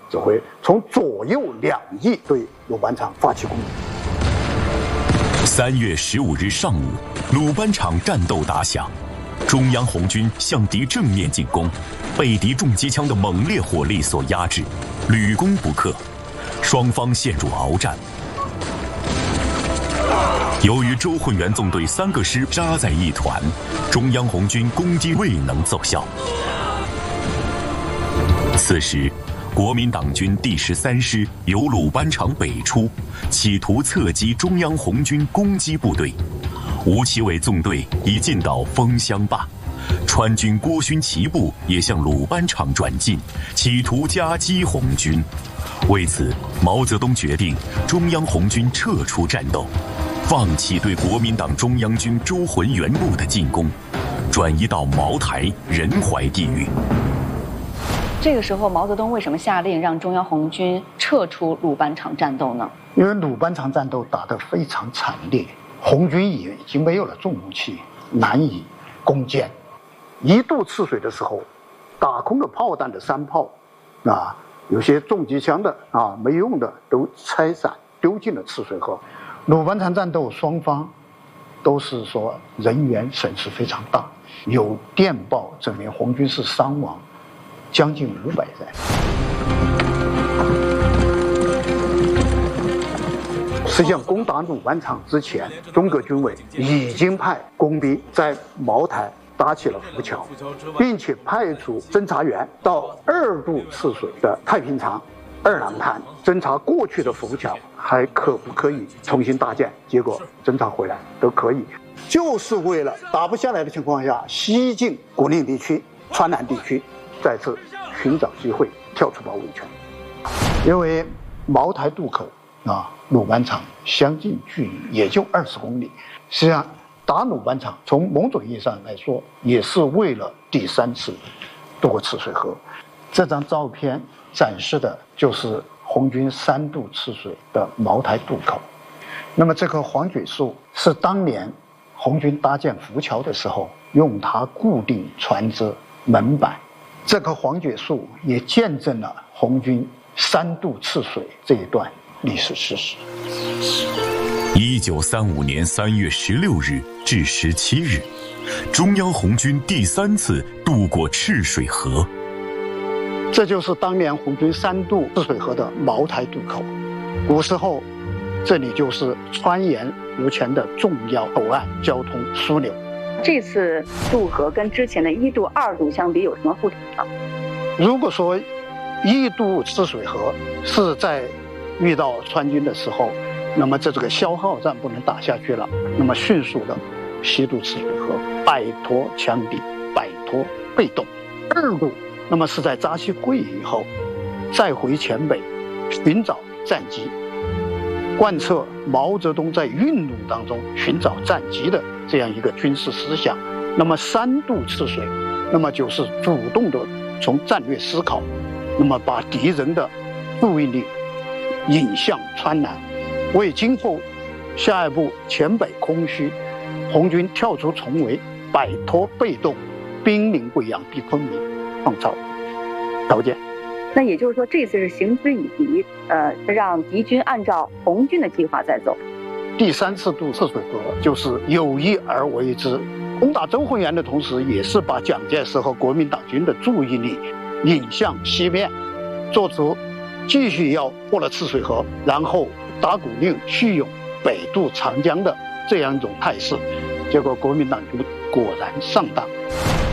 指挥从左右两翼对鲁班场发起攻击。 3月15日上午，鲁班场战斗打响，中央红军向敌正面进攻，被敌重机枪的猛烈火力所压制，屡攻不克，双方陷入鏖战。由于周混元纵队3个师扎在一团，中央红军攻击未能奏效。此时，国民党军第13师由鲁班场北出，企图侧击中央红军攻击部队。吴奇伟纵队已进到枫香坝，川军郭勋旗部也向鲁班场转进，企图夹击红军。为此，毛泽东决定中央红军撤出战斗，放弃对国民党中央军周浑元部的进攻，转移到茅台、仁怀地域。 这个时候，毛泽东为什么下令让中央红军撤出鲁班场战斗呢？ 因为鲁班场战斗打得非常惨烈，红军已经没有了重武器，难以攻坚。一度赤水的时候，打空了炮弹的山炮，有些重机枪的没用的都拆散丢进了赤水河。鲁班场战斗双方都是说人员损失非常大，有电报证明红军是伤亡将近500人。实际上，攻打鲁班场之前，中革军委已经派工兵在茅台搭起了浮桥，并且派出侦察员到2度赤水的太平长、二郎滩侦察过去的浮桥还可不可以重新搭建。结果侦察回来都可以，就是为了打不下来的情况下，西进国宁地区、川南地区，再次寻找机会跳出包围圈。因为茅台渡口鲁班场相近距离也就20公里，实际上打鲁班场从某种意义上来说也是为了第3次渡过赤水河。这张照片展示的就是红军3渡赤水的茅台渡口。那么这棵黄榉树是当年红军搭建浮桥的时候用它固定船只门板，这棵黄榉树也见证了红军3渡赤水这一段历史事实。 1935年3月16日至17日，中央红军第3次渡过赤水河。 这就是当年红军3渡赤水河的茅台渡口。古时候，这里就是川盐吴泉的重要口岸交通枢纽。 这次渡河跟之前的1渡、2渡相比有什么不同呢？ 如果说1渡赤水河是在遇到川军的时候，那么这个消耗战不能打下去了，那么迅速的西渡赤水河，摆脱枪敌，摆脱被动。2渡那么是在扎西会议以后，再回黔北寻找战机，贯彻毛泽东在运动当中寻找战机的这样一个军事思想。那么3渡赤水，那么就是主动的从战略思考，那么把敌人的注意力引向川南，为今后下一步黔北空虚，红军跳出重围，摆脱被动，兵临贵阳逼昆明，创造条件。 那也就是说，这次是行之以敌，让敌军按照红军的计划在走。 第3次渡赤水河就是有意而为之，攻打周浑元的同时，也是把蒋介石和国民党军的注意力引向西面，做出继续要过了赤水河，然后打鼓令蓄勇北渡长江的这样一种态势。结果国民党军果然上当。